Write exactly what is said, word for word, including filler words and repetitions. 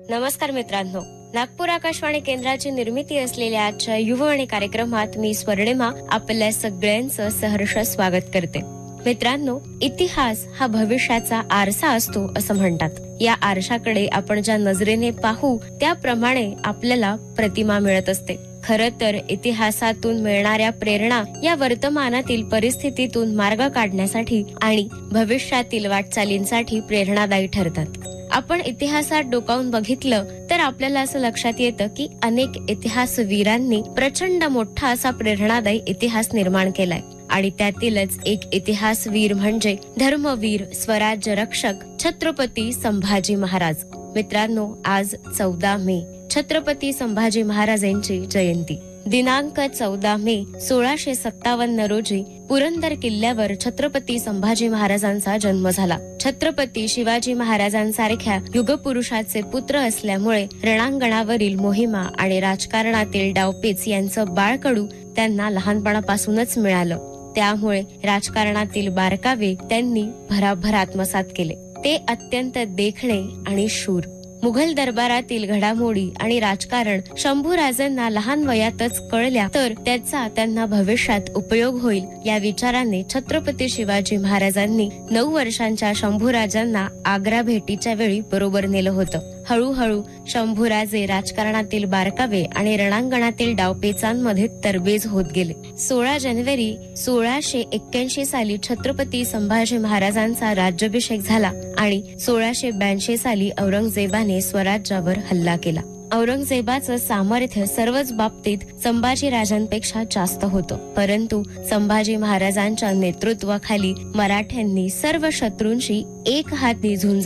नमस्कार मित्रांनो, नागपूर आकाशवाणी केंद्राची निर्मिती असलेल्या आजच्या युववाणी कार्यक्रमात मी स्वर्णिमा आपल्या सगळ्यांचं सहर्ष स्वागत करते. मित्रांनो, इतिहास हा भविष्याचा आरसा असतो असं म्हणतात. या आरशाकडे आपण ज्या नजरेने पाहू त्याप्रमाणे आपल्याला प्रतिमा मिळत असते. खरं तर इतिहासातून मिळणाऱ्या प्रेरणा या वर्तमानातील परिस्थितीतून मार्ग काढण्यासाठी आणि भविष्यातील वाटचालींसाठी प्रेरणादायी ठरतात. आपण इतिहासात डोकावून बघितलं तर आपल्याला असं लक्षात येतं की अनेक इतिहासवीरांनी प्रचंड मोठा असा प्रेरणादायी इतिहास निर्माण केलाय आणि त्यातीलच एक इतिहासवीर म्हणजे धर्मवीर स्वराज्य रक्षक छत्रपती संभाजी महाराज. मित्रांनो, आज चौदा मे छत्रपती संभाजी महाराजांची जयंती. दिनांक चौदा मे सोळाशे सत्तावन्न रोजी पुरंदर किल्ल्यावर छत्रपती संभाजी महाराजांचा जन्म झाला. छत्रपती शिवाजी महाराजांसारख्या युगपुरुषाचे पुत्र असल्यामुळे रणांगणावरील मोहिमा आणि राजकारणातील डावपेच यांचं बाळकडू त्यांना लहानपणापासूनच मिळालं. त्यामुळे राजकारणातील बारकावे त्यांनी भराभर आत्मसात केले. ते अत्यंत देखणे आणि शूर. मुघल दरबारातील घडामोडी आणि राजकारण शंभूराजांना लहान वयातच कळल्या तर त्याचा त्यांना भविष्यात उपयोग होईल या विचाराने छत्रपती शिवाजी महाराजांनी नऊ वर्षांच्या शंभूराजांना आग्रा भेटीच्या वेळी बरोबर नेलं होतं. हळूहळू शंभूराजे राजकारणातील बारकावे आणि रणांगणातील डावपेचांमध्ये तरबेज होत गेले. सोळा जानेवारी सोळाशे एक्क्याऐंशी साली छत्रपती संभाजी महाराजांचा राज्याभिषेक झाला आणि सोळाशे ब्याऐंशी साली औरंगजेबाने स्वराज्यावर हल्ला केला. औरंगजेबाचं सामर्थ्य सर्वच बाबतीत संभाजी राजांपेक्षा जास्त होतं, परंतु संभाजी महाराजांच्या नेतृत्वाखाली मराठ्यांनी सर्व शत्रूंशी एक हाती झुंज